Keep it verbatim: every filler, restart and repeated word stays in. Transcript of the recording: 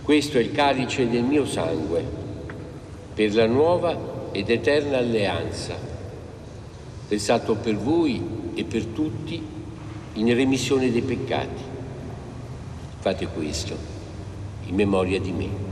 Questo è il calice del mio sangue, per la nuova ed eterna alleanza, versato per voi e per tutti in remissione dei peccati. Fate questo in memoria di me.